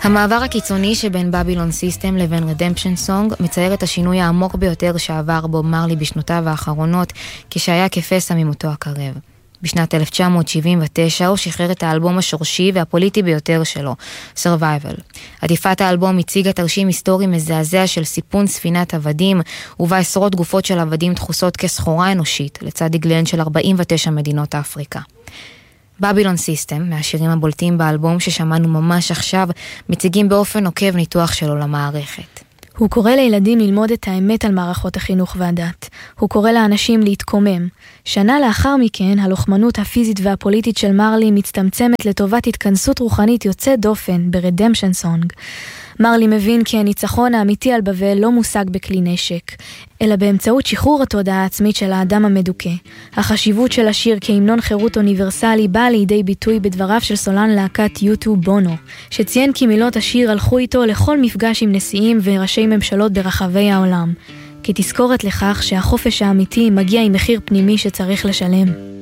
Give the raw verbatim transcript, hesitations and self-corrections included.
המעבר הקיצוני שבין בבילון סיסטם לבין רדמפשן סונג מצייר את השינוי העמוק ביותר שעבר בוב מרלי בשנותיו האחרונות, כשהיה כפסע ממותו הקרב. בשנת אלף תשע מאות שבעים ותשע הוא שחרר את האלבום השורשי והפוליטי ביותר שלו, Survival. עטיפת האלבום הציגה תרשים היסטורי מזעזע של סיפון ספינת עבדים, ובה עשרות גופות של עבדים דחוסות כסחורה אנושית, לצד דגליהן של ארבעים ותשע מדינות אפריקה. בבילון סיסטם, מהשירים הבולטים באלבום ששמענו ממש עכשיו, מציגים באופן עוקב ניתוח שלו למערכת. הוא קורא לילדים ללמוד את האמת על מערכות החינוך והדת. הוא קורא לאנשים להתקומם. שנה לאחר מכן, הלוחמנות הפיזית והפוליטית של מרלי מצטמצמת לטובת התכנסות רוחנית יוצאת דופן ברדמפשן סונג. מרלי מבין כי הניצחון האמיתי על בבל לא מושג בכלי נשק, אלא באמצעות שחרור התודעה העצמית של האדם המדוכא. החשיבות של השיר כהמנון חירות אוניברסלי באה לידי ביטוי בדבריו של סולן להקת יו טו בונו, שציין כי מילות השיר הלכו איתו לכל מפגש עם נשיאים וראשי ממשלות ברחבי העולם, כתזכורת לכך שהחופש האמיתי מגיע עם מחיר פנימי שצריך לשלם.